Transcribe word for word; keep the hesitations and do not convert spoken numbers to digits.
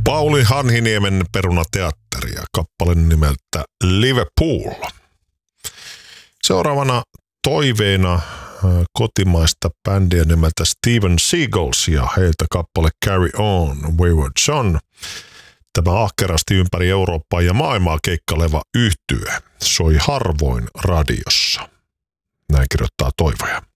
Pauli Hanhiniemen Perunateatteri ja kappale nimeltä Liverpool. Seuraavana toiveena kotimaista bändiä nimeltä Steven Seagulls ja heiltä kappale Carry On, Wayward Son. Tämä ahkerasti ympäri Eurooppaa ja maailmaa keikkaleva yhtye soi harvoin radiossa. Näin kirjoittaa Toivoja.